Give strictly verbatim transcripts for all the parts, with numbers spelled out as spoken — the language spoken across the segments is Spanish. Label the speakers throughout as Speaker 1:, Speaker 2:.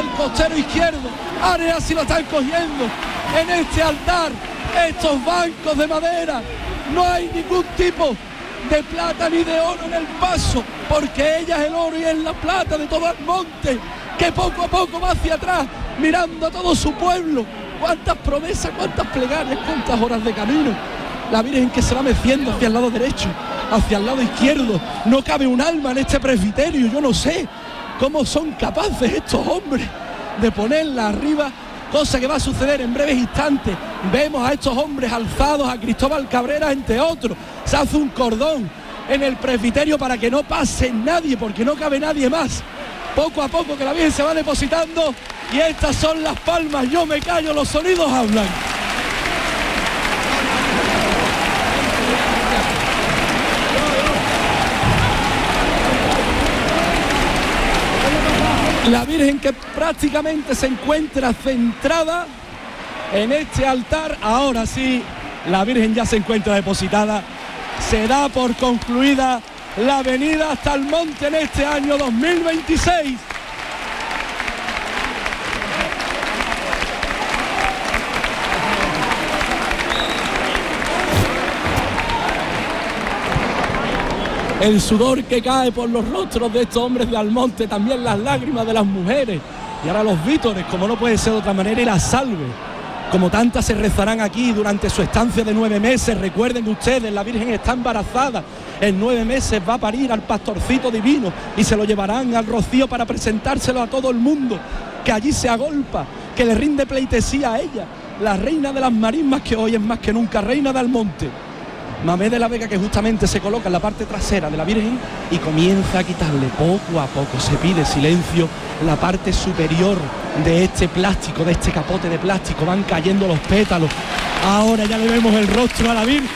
Speaker 1: del costero izquierdo. Ahora sí lo están cogiendo. En este altar, estos bancos de madera, no hay ningún tipo de plata ni de oro en el paso, porque ella es el oro y es la plata de todo Almonte, que poco a poco va hacia atrás, mirando a todo su pueblo. Cuántas promesas, cuántas plegarias, cuántas horas de camino. La Virgen que se va meciendo hacia el lado derecho, hacia el lado izquierdo. No cabe un alma en este presbiterio. Yo no sé cómo son capaces estos hombres de ponerla arriba, cosa que va a suceder en breves instantes. Vemos a estos hombres alzados, a Cristóbal Cabrera entre otros. Se hace un cordón en el presbiterio para que no pase nadie, porque no cabe nadie más. Poco a poco que la Virgen se va depositando, y estas son las palmas. Yo me callo, los sonidos hablan. La Virgen que prácticamente se encuentra centrada en este altar. Ahora sí, la Virgen ya se encuentra depositada. Se da por concluida la venida hasta Almonte en este año dos mil veintiséis. El sudor que cae por los rostros de estos hombres de Almonte, también las lágrimas de las mujeres, y ahora los vítores, como no puede ser de otra manera, y la salve, como tantas se rezarán aquí durante su estancia de nueve meses. Recuerden ustedes, la Virgen está embarazada, en nueve meses va a parir al pastorcito divino, y se lo llevarán al Rocío para presentárselo a todo el mundo, que allí se agolpa, que le rinde pleitesía a ella, la reina de las marismas, que hoy es más que nunca reina de Almonte. Mamé de la Vega, que justamente se coloca en la parte trasera de la Virgen y comienza a quitarle poco a poco, se pide silencio, la parte superior de este plástico, de este capote de plástico. Van cayendo los pétalos. Ahora ya le vemos el rostro a la Virgen,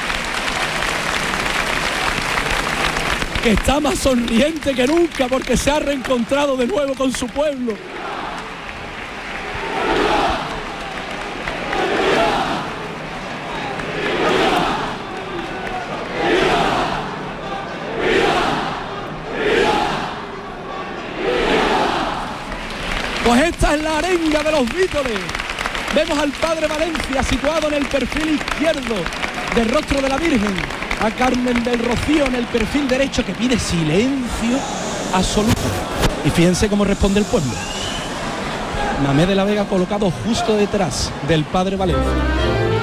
Speaker 1: que está más sonriente que nunca, porque se ha reencontrado de nuevo con su pueblo. Pues esta es la arenga de los vítores. Vemos al Padre Valencia situado en el perfil izquierdo del rostro de la Virgen, a Carmen del Rocío en el perfil derecho, que pide silencio absoluto. Y fíjense cómo responde el pueblo. Mamé de la Vega colocado justo detrás del Padre Valencia.